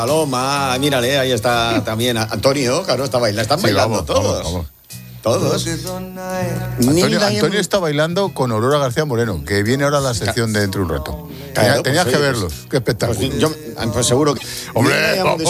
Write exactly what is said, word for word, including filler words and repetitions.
Paloma, mírale, ahí está también Antonio, claro, está bailando, están Sí, bailando vamos, todos. vamos, vamos. Todos. Antonio, Antonio está bailando con Aurora García Moreno, que viene ahora a la sección de dentro de un rato. Claro, Tenías pues, que oye, verlos, qué espectáculo. Pues, yo, pues seguro que... Hombre, Mira,